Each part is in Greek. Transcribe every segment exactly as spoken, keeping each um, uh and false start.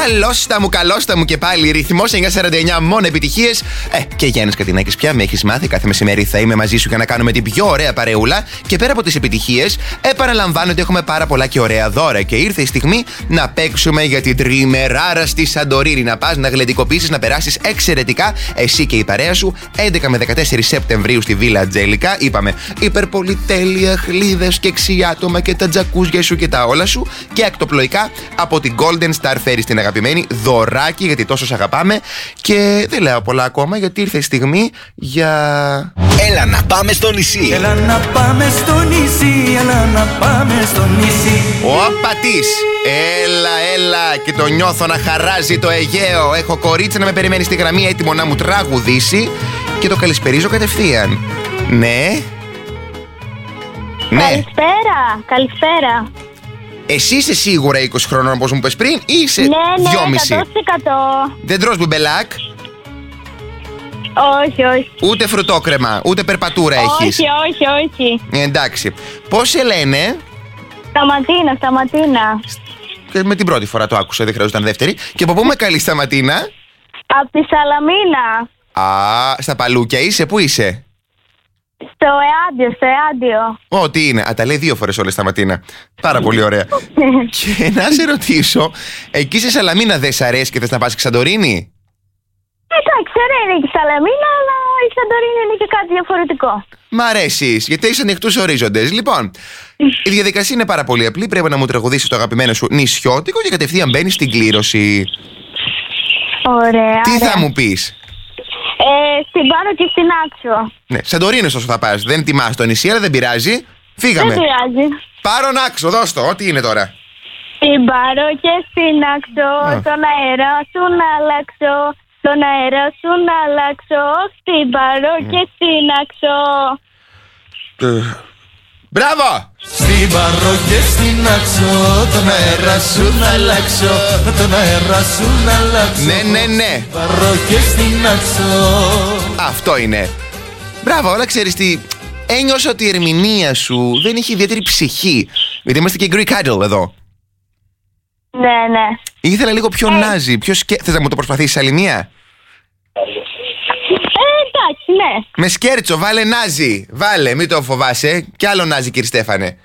Καλώστα μου, καλώστα μου και πάλι. Ρυθμός εννιά σαράντα εννιά, μόνο επιτυχίες. Ε, και Γιάννης Κατινάκης, πια με έχεις μάθει. Κάθε μεσημέρι θα είμαι μαζί σου για να κάνουμε την πιο ωραία παρεούλα. Και πέρα από τις επιτυχίες, επαναλαμβάνω ότι έχουμε πάρα πολλά και ωραία δώρα. Και ήρθε η στιγμή να παίξουμε για την τριμεράρα στη Σαντορίνη. Να πας να γλεντικοποιήσεις, να περάσεις εξαιρετικά εσύ και η παρέα σου. έντεκα με δεκατέσσερις Σεπτεμβρίου στη Βίλα Ατζέλικα. Είπαμε υπερπολιτέλεια, χλίδες και εξιάτομα και τα τζακούζια σου και τα όλα σου. Και ακτοπλοϊκά από την Golden Star φέρει στην αγαπημένη δωράκι, γιατί τόσο σ' αγαπάμε. Και δεν λέω πολλά ακόμα, γιατί ήρθε η στιγμή για... Έλα να πάμε στο νησί. Έλα να πάμε στο νησί. Έλα να πάμε στο νησί. Ο πατής. Έλα, έλα. Και το νιώθω να χαράζει το Αιγαίο. Έχω κορίτσι να με περιμένει στη γραμμή, έτοιμο να μου τραγουδήσει. Και το καλησπερίζω κατευθείαν. Ναι. Ναι. Καλησπέρα, καλησπέρα. Εσύ είσαι σίγουρα είκοσι χρονών, όπως μου πες πριν, ή είσαι ναι, ναι, δυόμισι? εκατό τοις εκατό. Δεν τρως μπουμπελάκ? Όχι, όχι. Ούτε φρουτόκρεμα, ούτε περπατούρα έχεις? Όχι, όχι, όχι. Ε, εντάξει. Πώς σε λένε? Σταματίνα, Σταματίνα. Και με την πρώτη φορά το άκουσα, δεν χρειαζόταν δεύτερη. Και από πού με καλείς, Σταματίνα? Από τη Σαλαμίνα. Α, στα Παλούκια είσαι, πού είσαι? Στο Εάντιο, στο Εάντιο. Ω, τι είναι. Α, τα λέει δύο φορές όλες, Σταματίνα. Πάρα πολύ ωραία. Και να σε ρωτήσω, εκεί σε Σαλαμίνα δεν σ' αρέσει και θες να πας και Σαντορίνη? Εντάξει, ωραία είναι και η Σαλαμίνα, αλλά η Σαντορίνη είναι και κάτι διαφορετικό. Μ' αρέσεις, γιατί έχεις ανοιχτούς ορίζοντες. Λοιπόν, η διαδικασία είναι πάρα πολύ απλή. Πρέπει να μου τραγουδήσεις το αγαπημένο σου νησιώτικο και κατευθείαν μπαίνεις στην κλήρωση. Ωραία. Τι ωραία. θα μου πεις? Ε, στην Πάρο και στην Άξο. Ναι, Σαντορίνη όσο θα πας. Δεν τιμάς το νησί, αλλά δεν πειράζει. Φύγαμε. Δεν πειράζει. Πάρον Άξο, δώσ' το. Ό,τι είναι τώρα. Στην Πάρο και στην Άξο, Α. τον αέρα σου να αλλάξω. Τον αέρα σου να αλλάξω. Στην Πάρο και στην Άξο. Ε, Μπράβο! Στην Πάρο και στην Άξο, τον αέρα σου να αλλάξω. Τον αέρα σου να αλλάξω. Ναι, ναι, ναι. Στην Πάρο και στην Άξο. Αυτό είναι. Μπράβο, αλλά ξέρεις τι. Ένιωσα ότι η ερμηνεία σου δεν είχε ιδιαίτερη ψυχή. Γιατί είμαστε και Greek Idol εδώ. Ναι, ναι. Ήθελα λίγο πιο Ε. νάζι, πιο σκέ... Θες να μου το προσπαθήσεις άλλη μία? Ε, εντάξει, ναι. Με σκέρτσο, βάλε νάζι. Βάλε, μην το φοβάσαι. Κι άλλο νάζι, κύριε Στέφανε.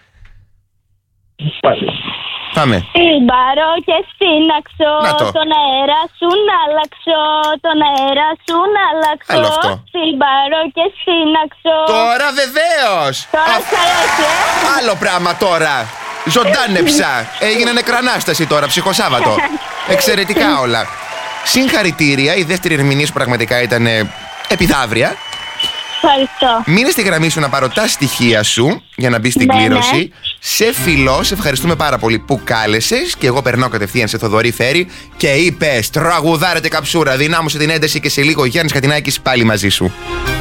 Πάμε. Στην Πάρο και στην Άξο, Να το. τον αέρα σου να αλλάξω. Τον αέρα σου να αλλάξω. Άλλο αυτό. Στην Πάρο και στην Άξο. Τώρα βεβαίως. Τώρα Α, σ' αρέσει, ε? Άλλο πράγμα τώρα. Ζωντάνεψα. Έγινε νεκρανάσταση τώρα, ψυχοσάββατο. Εξαιρετικά όλα. Συγχαρητήρια. Η δεύτερη ερμηνεία σου πραγματικά ήταν ε, επιδαύρια. Ευχαριστώ. Μείνε στη γραμμή σου να πάρω τα στοιχεία σου για να μπει στην Ναι, κλήρωση. ναι. Σε φιλό, σε ευχαριστούμε πάρα πολύ που κάλεσες. Και εγώ περνάω κατευθείαν σε Θοδωρή Φέρη και είπες τραγουδάρετε καψούρα. Δυνάμωσε την ένταση και σε λίγο Γιάννης Κατινάκης πάλι μαζί σου.